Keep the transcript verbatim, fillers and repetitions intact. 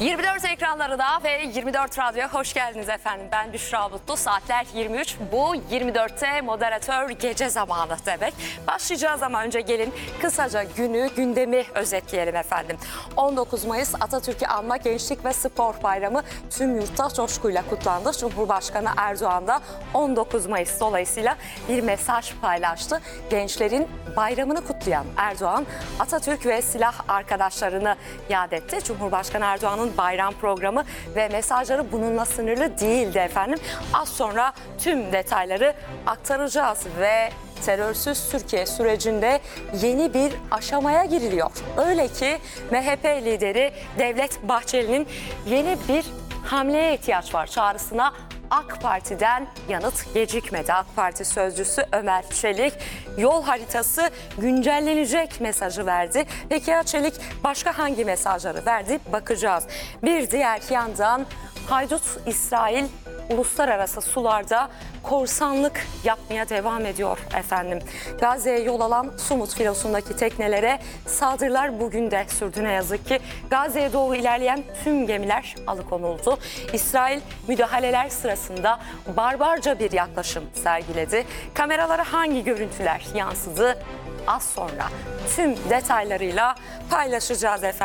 yirmi dört ekranlarına ve yirmi dört Radyo'ya hoş geldiniz efendim. Ben Büşra Mutlu. Saatler yirmi üç. Bu yirmi dörtte moderatör gece zamanı demek. Başlayacağız ama önce gelin kısaca günü, gündemi özetleyelim efendim. on dokuz Mayıs Atatürk'ü Anma Gençlik ve Spor Bayramı tüm yurtta coşkuyla kutlandı. Cumhurbaşkanı Erdoğan da on dokuz Mayıs dolayısıyla bir mesaj paylaştı. Gençlerin bayramını kutlayan Erdoğan, Atatürk ve silah arkadaşlarını yad etti. Cumhurbaşkanı Erdoğan'ın bayram programı ve mesajları bununla sınırlı değildi efendim. Az sonra tüm detayları aktaracağız ve terörsüz Türkiye sürecinde yeni bir aşamaya giriliyor. Öyle ki M H P lideri Devlet Bahçeli'nin yeni bir hamleye ihtiyaç var çağrısına AK Parti'den yanıt gecikmedi. AK Parti sözcüsü Ömer Çelik yol haritası güncellenecek mesajı verdi. Peki ya Çelik başka hangi mesajları verdi? Bakacağız. Bir diğer yandan haydut İsrail uluslararası sularda korsanlık yapmaya devam ediyor efendim. Gazze'ye yol alan Sumut filosundaki teknelere saldırılar bugün de sürdü ne yazık ki. Gazze'ye doğru ilerleyen tüm gemiler alıkonuldu. İsrail müdahaleler sırasında barbarca bir yaklaşım sergiledi. Kameralara hangi görüntüler yansıdı? Az sonra tüm detaylarıyla paylaşacağız efendim.